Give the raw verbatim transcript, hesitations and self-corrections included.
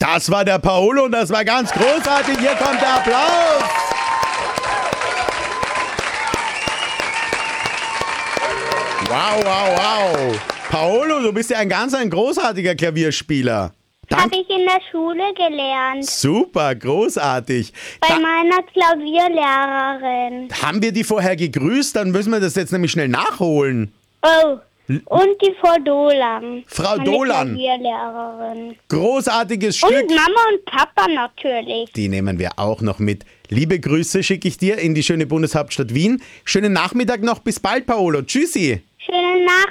Das war der Paolo und das war ganz großartig. Hier kommt der Applaus. Wow, wow, wow. Paolo, du bist ja ein ganz ein großartiger Klavierspieler. Habe ich in der Schule gelernt. Super, großartig. Bei Da, meiner Klavierlehrerin. haben wir die vorher gegrüßt? Dann müssen wir das jetzt nämlich schnell nachholen. Oh, und die Frau Dolan. Frau meine Dolan. Klavierlehrerin. Großartiges Und Stück. Mama und Papa natürlich. Die nehmen wir auch noch mit. Liebe Grüße schicke ich dir in die schöne Bundeshauptstadt Wien. Schönen Nachmittag noch. Bis bald, Paolo. Tschüssi. Schöne Nacht.